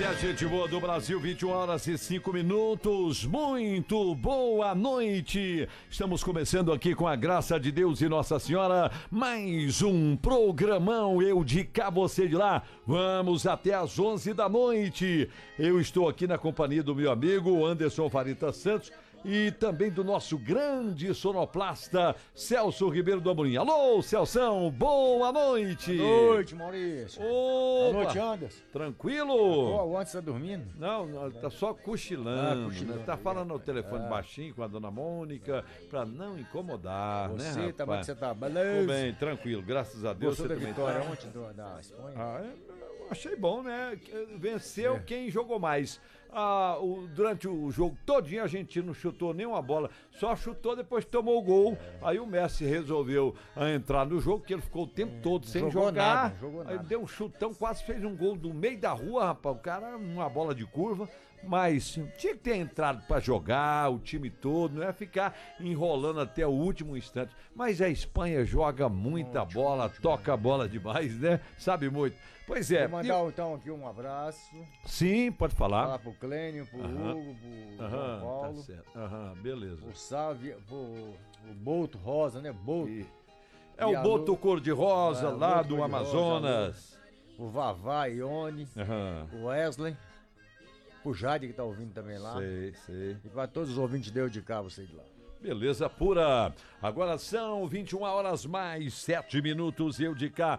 é gente boa do Brasil, 21 horas e 5 minutos. Muito boa noite. Estamos começando aqui com a graça de Deus e Nossa Senhora, mais um programão. Eu de cá, você de lá. Vamos até às 11 da noite. Eu estou aqui na companhia do meu amigo Anderson Farita Santos e também do nosso grande sonoplasta Celso Ribeiro do Amorim. Alô, Celção, boa noite. Boa noite, Maurício. Opa. Boa noite, Anderson. Tranquilo? O Anderson tá dormindo? Não, tá só cochilando, cochilando, né? Tá falando no telefone baixinho com a dona Mônica, pra não incomodar, Você, né, rapaz? como é que você tá? Tudo Beleza? bem, tranquilo, graças a Deus. Gostou Você da também vitória tá? ontem da Espanha? Eu achei bom, né? Venceu quem jogou mais. Durante o jogo todinho a Argentina não chutou nenhuma bola, só chutou depois que tomou o gol. Aí o Messi resolveu entrar no jogo, que ele ficou o tempo todo sem jogar. Jogou Aí nada. deu um chutão, quase fez um gol do meio da rua, rapaz. O cara, uma bola de curva. Mas tinha que ter entrado pra jogar, o time todo, não é ficar enrolando até o último instante. Mas a Espanha joga muita bola, toca a bola demais, né? Sabe muito. Pois é. Vou mandar então aqui um abraço. Sim, pode falar. Falar pro Clênio, pro Hugo, pro João Paulo. Tá certo. Beleza. Pro Salve, pro Boto Rosa, né? Boto. É o Boto Cor-de-Rosa, lá Boto do Cor-de-Rosa, Amazonas. O Vavá, Ione, o Wesley. Pro Jade que tá ouvindo também lá. Sei. E pra todos os ouvintes de eu de cá, você de lá. Beleza pura. Agora são 21 horas mais 7 minutos, eu de cá.